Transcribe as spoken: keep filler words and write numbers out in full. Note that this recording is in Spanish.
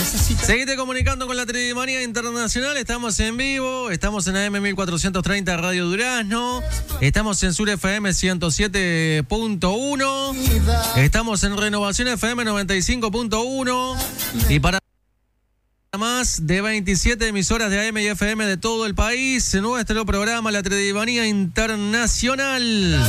Seguite comunicando con la Tridimanía Internacional. Estamos en vivo, estamos en A M mil cuatrocientos treinta Radio Durazno, estamos en Sur F M ciento siete punto uno, estamos en Renovación F M noventa y cinco punto uno y para más de veintisiete emisoras de A M y F M de todo el país, nuestro programa La Tridimanía Internacional.